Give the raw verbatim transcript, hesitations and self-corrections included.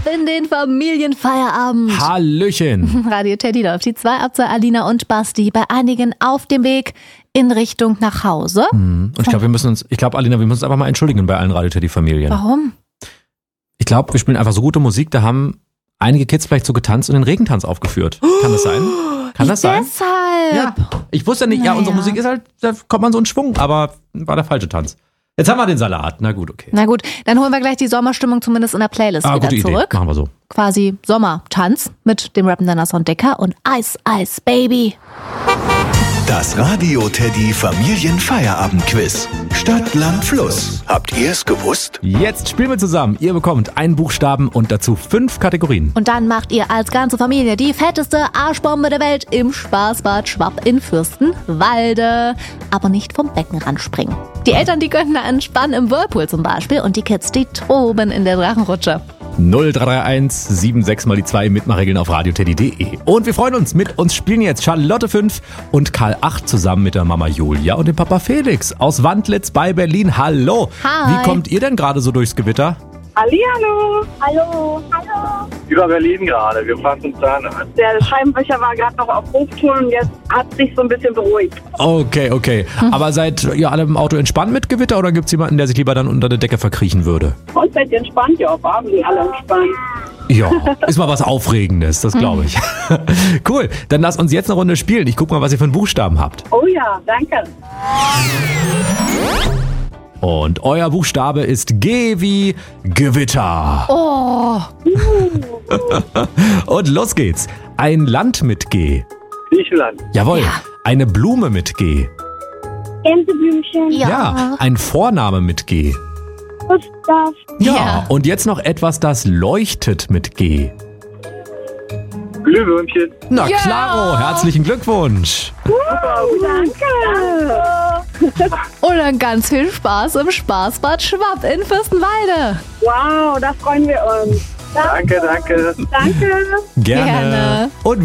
in den Familienfeierabend. Hallöchen. Radio Teddy läuft die zwei ab, zwei Alina und Basti bei einigen auf dem Weg in Richtung nach Hause. Mhm. Und ich glaube, wir müssen uns, ich glaube, Alina, wir müssen uns einfach mal entschuldigen bei allen Radio Teddy Familien. Warum? Ich glaube, wir spielen einfach so gute Musik, da haben einige Kids vielleicht so getanzt und den Regentanz aufgeführt. Kann das sein? Kann das sein? Deshalb. Ja. Ich wusste nicht, Naja. ja, unsere Musik ist halt, da kommt man so in Schwung, aber war der falsche Tanz. Jetzt haben wir den Salat. Na gut, okay. Na gut, dann holen wir gleich die Sommerstimmung zumindest in der Playlist Ah, wieder gute Idee. zurück. Machen wir so. Quasi Sommertanz mit dem Rappenden Nasson Decker und Ice Ice Baby. Das Radio Teddy Familienfeierabend-Quiz. Stadt, Land, Fluss. Habt ihr es gewusst? Jetzt spielen wir zusammen. Ihr bekommt einen Buchstaben und dazu fünf Kategorien. Und dann macht ihr als ganze Familie die fetteste Arschbombe der Welt im Spaßbad Schwapp in Fürstenwalde. Aber nicht vom Beckenrand springen. Die Eltern, die könnten da entspannen im Whirlpool zum Beispiel und die Kids, die toben in der Drachenrutsche. null drei drei eins sieben sechs mal die zwei Mitmachregeln auf radioteddy punkt de. Und wir freuen uns, mit uns spielen jetzt Charlotte fünf und Karl acht zusammen mit der Mama Julia und dem Papa Felix aus Wandlitz bei Berlin. Hallo. Hi. Wie kommt ihr denn gerade so durchs Gewitter? Hallihallo. Hallo. Hallo. Über Berlin gerade. Wir fassen uns da an. Der Scheibenwischer war gerade noch auf Hochtouren und jetzt hat sich so ein bisschen beruhigt. Okay, okay. Aber seid ihr alle im Auto entspannt mit Gewitter oder gibt es jemanden, der sich lieber dann unter der Decke verkriechen würde? Und seid ihr entspannt? Ja, waren wir alle entspannt. Ja, ist mal was Aufregendes, das glaube ich. Cool, dann lasst uns jetzt eine Runde spielen. Ich guck mal, was ihr für einen Buchstaben habt. Oh ja, danke. Und euer Buchstabe ist G wie Gewitter. Oh, Und los geht's. Ein Land mit G. Griechenland. Jawohl. Ja. Eine Blume mit G. Gänseblümchen. ja. Ein Vorname mit G. Gustav. Ja. Ja. Und jetzt noch etwas, das leuchtet mit G. Glühwürmchen. Na Ja. klaro, herzlichen Glückwunsch. Danke. Und dann ganz viel Spaß im Spaßbad Schwapp in Fürstenwalde. Wow, da freuen wir uns. Danke. Danke, danke. Danke. Gerne. Gerne. Und